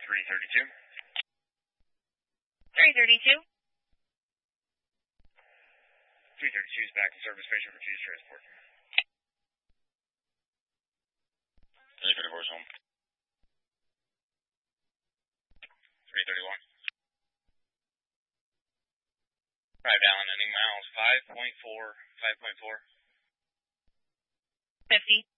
332. 332. 332 is back in service, patient refused transport. 334 is home. 331. 5 Allen, ending miles 5.4, 5.4. 50.